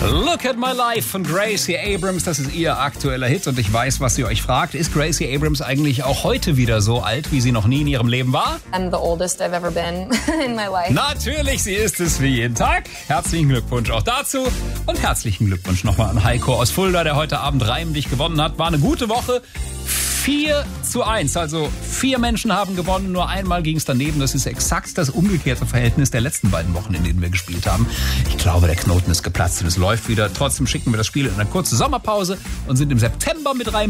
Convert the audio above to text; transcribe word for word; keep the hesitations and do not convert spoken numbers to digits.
Look at my life von Gracie Abrams, das ist ihr aktueller Hit und ich weiß, was ihr euch fragt. Ist Gracie Abrams eigentlich auch heute wieder so alt, wie sie noch nie in ihrem Leben war? I'm the oldest I've ever been in my life. Natürlich, sie ist es wie jeden Tag. Herzlichen Glückwunsch auch dazu und herzlichen Glückwunsch nochmal an Heiko aus Fulda, der heute Abend reimlich gewonnen hat. War eine gute Woche. vier zu eins, also vier Menschen haben gewonnen, nur einmal ging es daneben. Das ist exakt das umgekehrte Verhältnis der letzten beiden Wochen, in denen wir gespielt haben. Ich glaube, der Knoten ist geplatzt und es läuft wieder. Trotzdem schicken wir das Spiel in eine kurze Sommerpause und sind im September mit rein.